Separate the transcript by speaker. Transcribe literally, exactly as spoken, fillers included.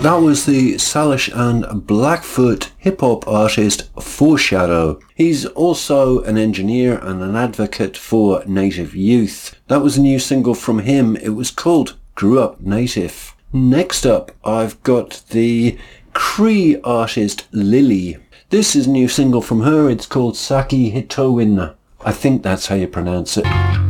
Speaker 1: That was the Salish and Blackfoot hip-hop artist Foreshadow. He's also an engineer and an advocate for Native youth. That was a new single from him. It was called Grew Up Native. Next up, I've got the Cree artist Lily. This is a new single from her. It's called Saki Hitowin. I think that's how you pronounce it.